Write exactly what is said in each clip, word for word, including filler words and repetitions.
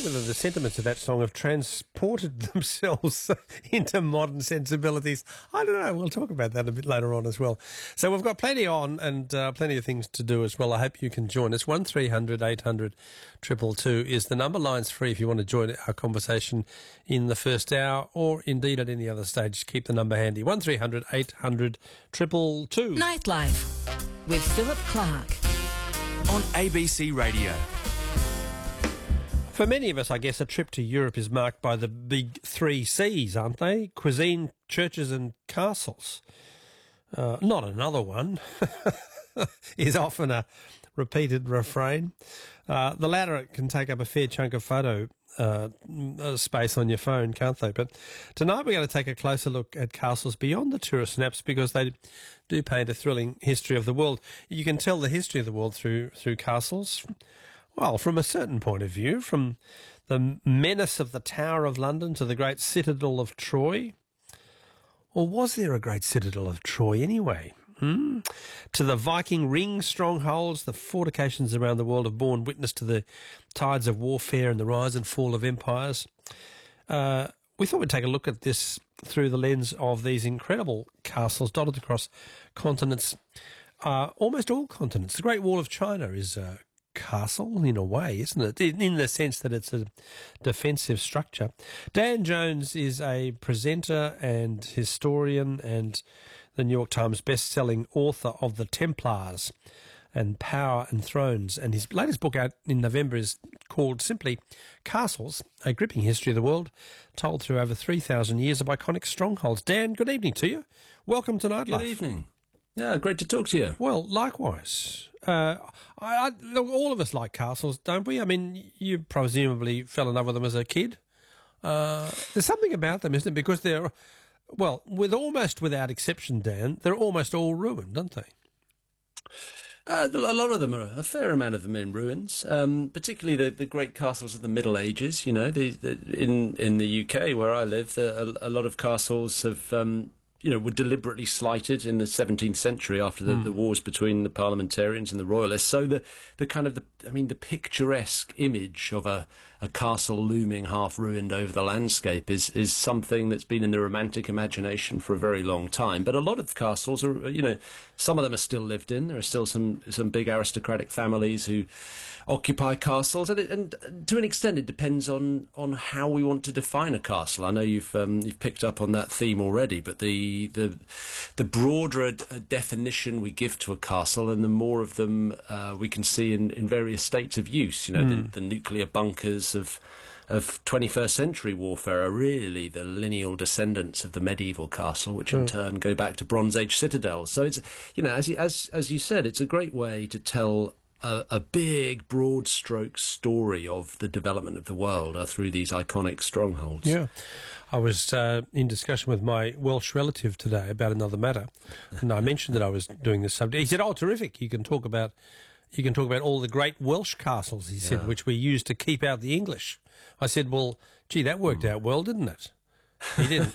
whether the sentiments of that song have transported themselves into modern sensibilities. I don't know. We'll talk about that a bit later on as well. So we've got plenty on and uh, plenty of things to do as well. I hope you can join us. one three hundred eight hundred two two two is the number. Line's free if you want to join our conversation in the first hour or indeed at any other stage. Keep the number handy. one three hundred eight hundred two two two. Nightlife with Philip Clark on A B C Radio. For many of us, I guess, a trip to Europe is marked by the big three C's, aren't they? Cuisine, churches and castles. Uh, not another one is often a repeated refrain. Uh, the latter can take up a fair chunk of photo uh, space on your phone, can't they? But tonight we're going to take a closer look at castles beyond the tourist snaps because they do paint a thrilling history of the world. You can tell the history of the world through through castles. Well, from a certain point of view, from the menace of the Tower of London to the great citadel of Troy. Or was there a great citadel of Troy anyway? Hmm? To the Viking ring strongholds, the fortifications around the world have borne witness to the tides of warfare and the rise and fall of empires. Uh, we thought we'd take a look at this through the lens of these incredible castles dotted across continents, uh, almost all continents. The Great Wall of China is a castle in a way, isn't it? In, in the sense that it's a defensive structure. Dan Jones is a presenter and historian and the New York Times best-selling author of The Templars and Power and Thrones. And his latest book out in November is called simply Castles, A Gripping History of the World, told through over three thousand years of iconic strongholds. Dan, good evening to you. Welcome to Nightlife. Good evening. Yeah, great to talk to you. Well, likewise. Uh, I, I, look, all of us like castles, don't we? I mean, you presumably fell in love with them as a kid. Uh, there's something about them, isn't it? Because they're, well, with almost without exception, Dan, they're almost all ruined, aren't they? Uh, a lot of them are, a fair amount of them in ruins, um, particularly the, the great castles of the Middle Ages. You know, the, the, in, in the U K, where I live, the, a, a lot of castles have... Um, you know, were deliberately slighted in the seventeenth century after the, mm. the wars between the parliamentarians and the royalists. So the, the kind of, the, I mean, the picturesque image of a, a castle looming half ruined over the landscape is, is something that's been in the romantic imagination for a very long time. But a lot of castles are, you know, some of them are still lived in. There are still some, some big aristocratic families who occupy castles. And, it, and to an extent, it depends on, on how we want to define a castle. I know you've, um, you've picked up on that theme already, but the, the the broader a, a definition we give to a castle and the more of them uh, we can see in, in various states of use. You know, mm. the, the nuclear bunkers of of twenty-first century warfare are really the lineal descendants of the medieval castle, which in mm. turn go back to Bronze Age citadels. So it's, you know, as you, as as you said, it's a great way to tell A, a big, broad stroke story of the development of the world are through these iconic strongholds. Yeah. I was uh, in discussion with my Welsh relative today about another matter, and I mentioned that I was doing this subject. He said, oh, terrific, you can talk about you can talk about all the great Welsh castles, he yeah. said, which we used to keep out the English. I said, well, gee, that worked mm. out well, didn't it? He didn't.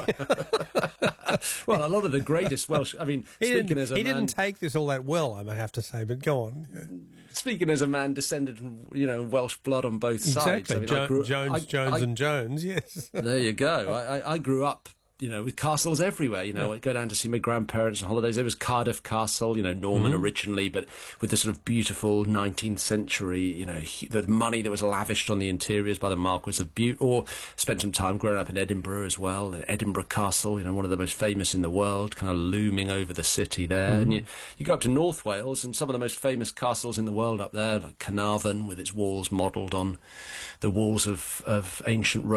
Well, a lot of the greatest Welsh... I mean, he speaking didn't, as a he man... didn't take this all that well, I may have to say, but go on. Speaking as a man descended from, you know, Welsh blood on both exactly. sides. I mean, jo- I grew, Jones, I, Jones I, and Jones, yes. There you go. I, I, I grew up, you know, with castles everywhere. You know, yeah. I'd go down to see my grandparents on holidays. There was Cardiff Castle, you know, Norman mm-hmm. originally, but with the sort of beautiful nineteenth century, you know, the money that was lavished on the interiors by the Marquis of Bute, or spent some time growing up in Edinburgh as well. Edinburgh Castle, you know, one of the most famous in the world, kind of looming over the city there. Mm-hmm. And you, you go up to North Wales, and some of the most famous castles in the world up there, like Carnarvon, with its walls modelled on the walls of, of ancient Rome.